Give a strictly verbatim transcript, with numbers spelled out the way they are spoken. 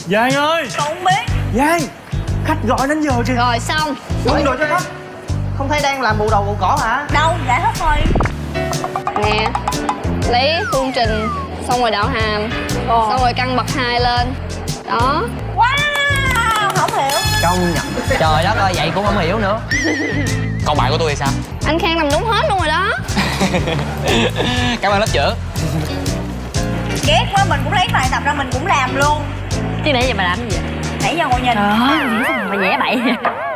Giang ơi! Con không biết. Giang! Khách gọi đến giờ kìa. Rồi xong. Đúng rồi cho khách. Không thấy đang làm bù đầu bù cổ hả? Đâu, giải hết rồi. Nè, lấy phương trình, xong rồi đạo hàm, Ồ. xong rồi căn bậc hai lên. Đó. Wow, không hiểu. Công nhận. Trời đất ơi, vậy cũng không hiểu nữa. Còn bạn của tôi thì sao? Anh Khang làm đúng hết luôn rồi đó. Cảm ơn lớp trưởng. Ghét quá, mình cũng lấy bài tập ra mình cũng làm luôn. Chứ nãy giờ bà làm gì vậy? Nãy giờ ngồi nhìn. Trời ơi, mà vẽ bậy.